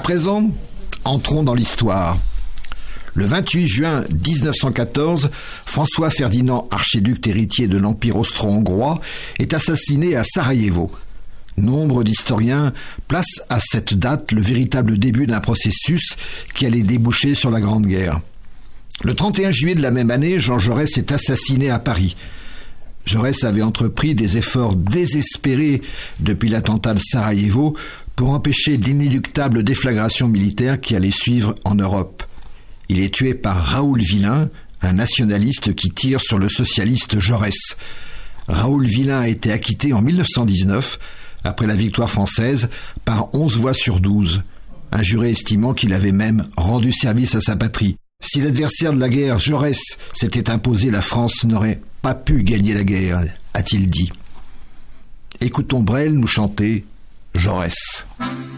présent, entrons dans l'histoire. Le 28 juin 1914, François-Ferdinand, archiduc héritier de l'Empire austro-hongrois, est assassiné à Sarajevo. Nombre d'historiens placent à cette date le véritable début d'un processus qui allait déboucher sur la Grande Guerre. Le 31 juillet de la même année, Jean Jaurès est assassiné à Paris. Jaurès avait entrepris des efforts désespérés depuis l'attentat de Sarajevo pour empêcher l'inéluctable déflagration militaire qui allait suivre en Europe. Il est tué par Raoul Villain, un nationaliste qui tire sur le socialiste Jaurès. Raoul Villain a été acquitté en 1919, après la victoire française, par 11 voix sur 12, un jury estimant qu'il avait même rendu service à sa patrie. Si l'adversaire de la guerre, Jaurès, s'était imposé, la France n'aurait pas pu gagner la guerre, a-t-il dit. Écoutons Brel nous chanter Jaurès.